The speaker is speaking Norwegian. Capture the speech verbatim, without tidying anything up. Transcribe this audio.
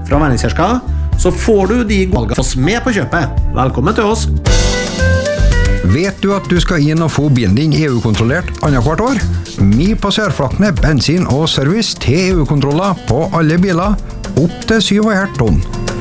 fra Næringskirka, så får du de valgene oss med på kjøpet. Velkommen til oss! Vet du at du skal inn og få bilen din E U-kontrollert annet hvert år? Vi på Sørflaktene bensin og service til E U-kontroller på alle biler, opp til syv komma fem tonn.